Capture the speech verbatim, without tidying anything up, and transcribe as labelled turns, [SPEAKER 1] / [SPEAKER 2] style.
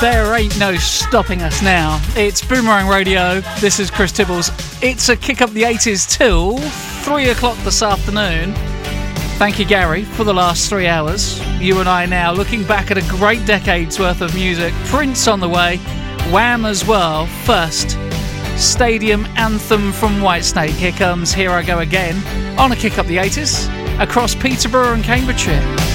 [SPEAKER 1] There ain't no stopping us now. It's Boomerang Radio. This is Chris Tibbles. It's a kick up the eighties till three o'clock this afternoon. Thank you, Gary, for the last three hours. You and I now looking back at a great decade's worth of music. Prince on the way, Wham as well. First, Stadium Anthem from Whitesnake. Here comes Here I Go Again on a kick up the eighties across Peterborough and Cambridgeshire.